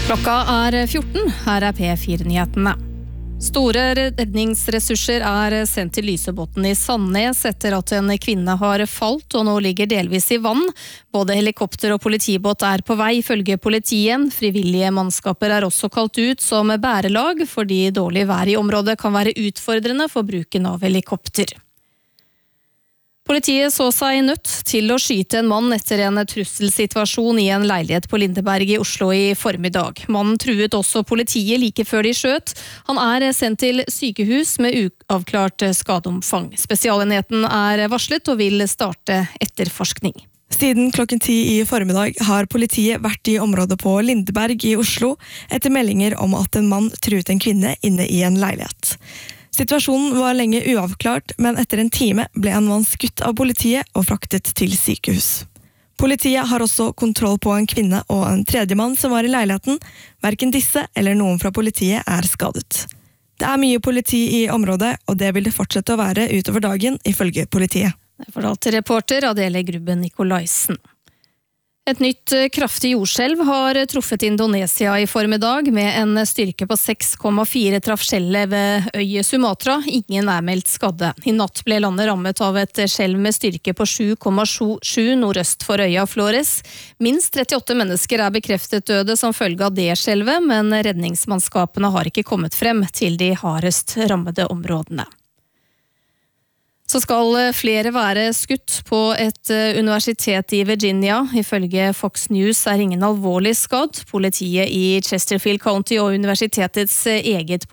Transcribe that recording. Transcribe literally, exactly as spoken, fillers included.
Klokka er fjorten, her er P fire-nyhetene. Store redningsressurser er sendt til Lysebotn i Sandnes etter at en kvinne har falt og nå ligger delvis i vann. Både helikopter og politibåt er på vei, ifølge politiet. Frivillige mannskaper er også kalt ut som bærelag, fordi dårlig vær i området kan være utfordrende for bruken av helikopter. Politiet så seg nødt til å skyte en mann etter en trusselsituasjon i en leilighet på Lindeberg i Oslo i formiddag. Mannen truet også politiet like før de skjøt. Han er sendt til sykehus med uavklart skadeomfang. Spesialenheten er varslet og vil starte etterforskning. Siden klokken ti i formiddag har politiet vært i området på Lindeberg i Oslo etter meldinger om at en mann truet en kvinne inne i en leilighet. Situasjonen var lenge uavklart, men etter en time ble en mann skutt av politiet og fraktet til sykehus. Politiet har også kontroll på en kvinne og en tredjemann som var i leiligheten. Hverken disse eller noen fra politiet er skadet. Det er mye politi i området, og det vil det fortsette å være utover dagen, ifølge politiet. Det fortalte reporter Adele Grubben Nikolaisen. Et nytt kraftig jordskjelv har truffet Indonesia i formiddag med en styrke på seks komma fire traff skjelvet ved øye Sumatra. Ingen er meldt skadde. I natt ble landet rammet av et skjelv med styrke på sju komma sju nordøst for øya Flores. Minst trettiåtte mennesker er bekreftet døde som følge av det skjelvet, men redningsmannskapene har ikke kommet frem til de hardest rammede områdene. Så skal flere være skutt på et universitet i Virginia. Ifølge Fox News er ingen alvorlig skadd. Politiet i Chesterfield County og universitetets eget